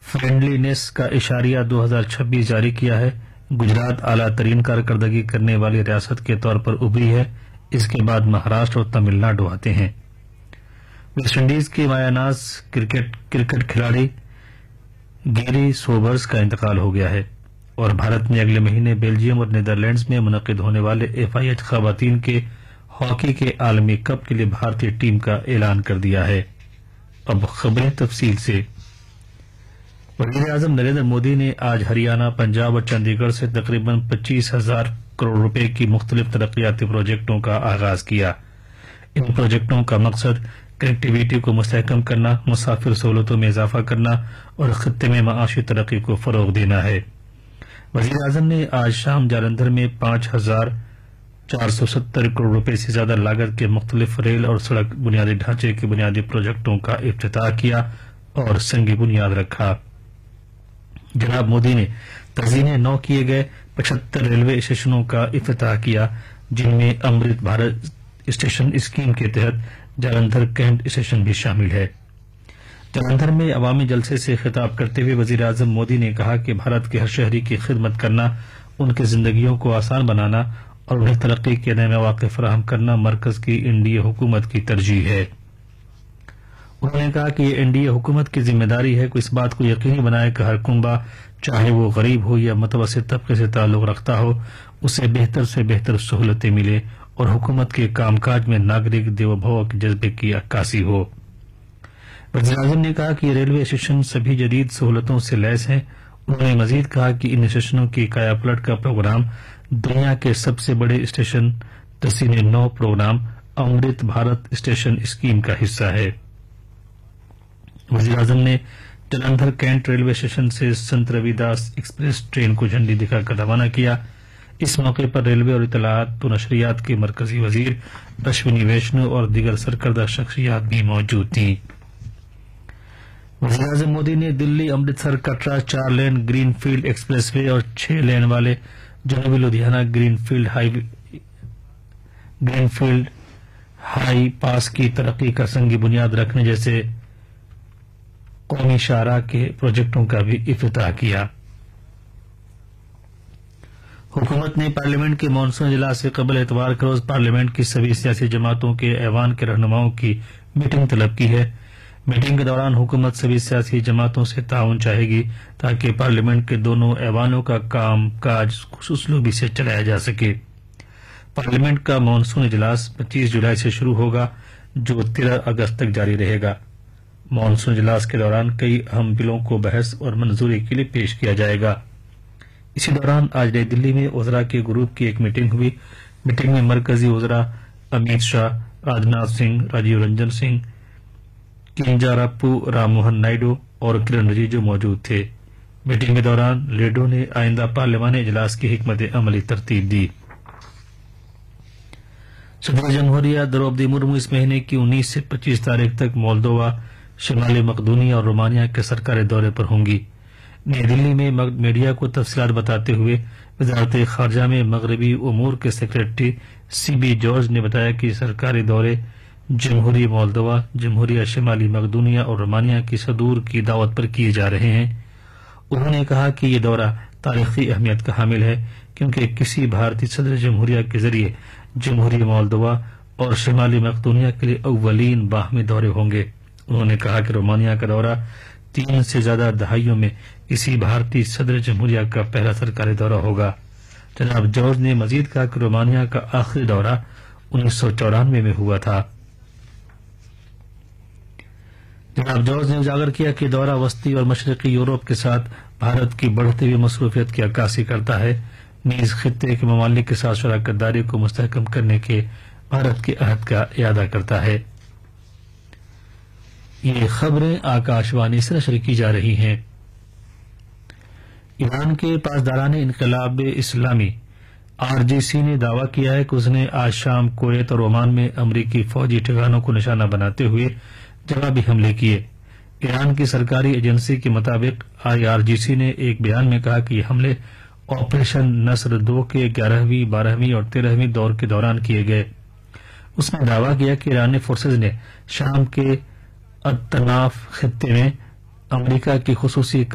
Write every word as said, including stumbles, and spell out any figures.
Friendly کا اشاریہ دو ہزار چھبیس جاری کیا ہے۔ گجرات اعلیٰ ترین کارکردگی کرنے والی ریاست کے طور پر ابھری ہے، اس کے بعد مہاراشٹر اور تمل ناڈو آتے ہیں۔ ویسٹ انڈیز کے مایہ ناز کرکٹ کرکٹ کھلاڑی گیری سوبرز کا انتقال ہو گیا ہے، اور بھارت نے اگلے مہینے بیلجیم اور نیدرلینڈز میں منعقد ہونے والے ایف آئی ایچ خواتین کے ہاکی کے عالمی کپ کے لیے بھارتی ٹیم کا اعلان کر دیا ہے۔ اب خبریں تفصیل سے۔ وزیر اعظم نریندر مودی نے آج ہریانہ، پنجاب اور چندی گڑھ سے تقریباً پچیس ہزار کروڑ روپے کی مختلف ترقیاتی پروجیکٹوں کا آغاز کیا۔ ان پروجیکٹوں کا مقصد کنیکٹیویٹی کو مستحکم کرنا، مسافر سہولتوں میں اضافہ کرنا اور خطے میں معاشی ترقی کو فروغ دینا ہے۔ وزیر اعظم نے آج شام جالندھر میں پانچ ہزار چار سو ستر کروڑ روپے سے زیادہ لاگت کے مختلف ریل اور سڑک بنیادی ڈھانچے کے بنیادی پروجیکٹوں کا افتتاح کیا اور سنگ بنیاد رکھا۔ جناب مودی نے تزئین نو کیے گئے پچہتر ریلوے اسٹیشنوں کا افتتاح کیا، جن میں امرت بھارت اسٹیشن اسکیم کے تحت جالندھر کینٹ اسٹیشن بھی شامل ہے۔ جالندھر میں عوامی جلسے سے خطاب کرتے ہوئے وزیر اعظم مودی نے کہا کہ بھارت کے ہر شہری کی خدمت کرنا، ان کی زندگیوں کو آسان بنانا اور انہیں ترقی کے نئے مواقع فراہم کرنا مرکز کی این ڈی اے حکومت کی ترجیح ہے۔ انہوں نے کہا کہ یہ این ڈی اے حکومت کی ذمہ داری ہے کہ اس بات کو یقینی بنائے کہ ہر کنبہ، چاہے وہ غریب ہو یا متوسط طبقے سے تعلق رکھتا ہو، اسے بہتر سے بہتر سہولتیں ملے اور حکومت کے کام کاج میں ناگرک دیو بھو کے جذبے کی عکاسی ہو۔ وزیر اعظم نے کہا کہ یہ ریلوے اسٹیشن سبھی جدید سہولتوں سے لیس ہیں۔ انہوں نے مزید کہا کہ ان اسٹیشنوں کی کایا پلٹ کا پروگرام دنیا کے سب سے بڑے اسٹیشن تزئین نو پروگرام امرت بھارت اسٹیشن اسکیم کا حصہ ہے۔ وزیر اعظم نے جلندھر کینٹ ریلوے اسٹیشن سے سنت روی داس ایکسپریس ٹرین کو جھنڈی دکھا کر روانہ کیا۔ اس موقع پر ریلوے اور اطلاعات و نشریات کے مرکزی وزیر اشونی ویشنو اور دیگر سرکردہ شخصیات بھی موجود تھیں۔ وزیر اعظم مودی نے دلی امرتسر کٹرا چار لین گرین فیلڈ ایکسپریس وے اور چھ لین والے جنوبی Ludhiana green field high green field high پاس کی ترقی کا سنگ بنیاد رکھنے جیسے قومی شاہراہ کے پروجیکٹوں کا بھی افتتاح کیا۔ حکومت نے پارلیمنٹ کے مانسون اجلاس سے قبل اتوار کے روز پارلیمنٹ کی سبھی سیاسی جماعتوں کے ایوان کے رہنماؤں کی میٹنگ طلب کی ہے۔ میٹنگ کے دوران حکومت سبھی سیاسی جماعتوں سے تعاون چاہے گی تاکہ پارلیمنٹ کے دونوں ایوانوں کا کام کاج خوش اسلوبی سے چلایا جا سکے۔ پارلیمنٹ کا مانسون اجلاس پچیس جولائی سے شروع ہوگا، جو تیرہ اگست تک جاری رہے گا۔ مانسون اجلاس کے دوران کئی اہم بلوں کو بحث اور منظوری کے لیے پیش کیا جائے گا۔ اسی دوران آج نئی دلی میں وزراء کے گروپ کی ایک میٹنگ ہوئی۔ میٹنگ میں مرکزی وزراء امیت شاہ، راجناتھ سنگھ، راجیو رنجن سنگھ، کینجاراپو رام موہن نائیڈو اور کرن رجیجو موجود تھے۔ میٹنگ کے دوران لیڈروں نے آئندہ پارلیمانی اجلاس کی حکمت عملی ترتیب دی۔ صدر جمہوریہ دروپدی مرمو اس مہینے کی انیس سے پچیس تاریخ تک مولدووا، شمالی مقدونیہ اور رومانیہ کے سرکاری دورے پر ہوں گی۔ نئی دلی میں میڈیا کو تفصیلات بتاتے ہوئے وزارت خارجہ میں مغربی امور کے سیکریٹری سی بی جارج نے بتایا کہ سرکاری دورے جمہوریہ مولدووا، جمہوریہ شمالی مقدونیہ اور رومانیہ کی صدور کی دعوت پر کیے جا رہے ہیں۔ انہوں نے کہا کہ یہ دورہ تاریخی اہمیت کا حامل ہے کیونکہ کسی بھارتی صدر جمہوریہ کے ذریعے جمہوریہ مولدووا اور شمالی مقدونیہ کے لیے اولین باہمی دورے ہوں گے۔ انہوں نے کہا کہ رومانیہ کا دورہ تین سے زیادہ دہائیوں میں کسی بھارتی صدر جمہوریہ کا پہلا سرکاری دورہ ہوگا۔ جناب جارج نے مزید کہا کہ رومانیہ کا آخری دورہ انیس سو چورانوے میں ہوا تھا۔ جناب جارج نے اجاگر کیا کہ دورہ وسطی اور مشرقی یورپ کے ساتھ بھارت کی بڑھتی ہوئی مصروفیت کی عکاسی کرتا ہے، نیز خطے کے ممالک کے ساتھ شراکت داری کو مستحکم کرنے کے بھارت کے عہد کا اعادہ کرتا ہے۔ یہ خبریں آکاش وانی سے نشر کی جا رہی ہیں۔ ایران کے پاسداران انقلاب اسلامی آر جی سی نے دعویٰ کیا ہے کہ اس نے آج شام کویت اور عمان میں امریکی فوجی ٹھکانوں کو نشانہ بناتے ہوئے جوابی حملے کیے۔ ایران کی سرکاری ایجنسی کے مطابق آئی آر جی سی نے ایک بیان میں کہا کہ یہ حملے آپریشن نصر دو کے گیارہویں، بارہویں اور تیرہویں دور کے دوران کیے گئے۔ اس نے دعویٰ کیا کہ ایرانی فورسز نے شام کے اطناف خطے میں امریکہ کی خصوصی